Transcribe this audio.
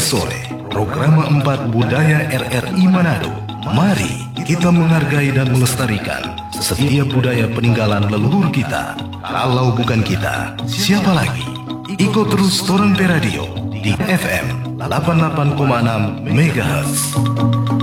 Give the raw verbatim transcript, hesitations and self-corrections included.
sore, program empat Budaya R R I Manado. Mari kita menghargai dan melestarikan setiap budaya peninggalan leluhur kita. Kalau bukan kita, siapa lagi? Ikut terus Torang Pe Radio di F M delapan puluh delapan koma enam megahertz.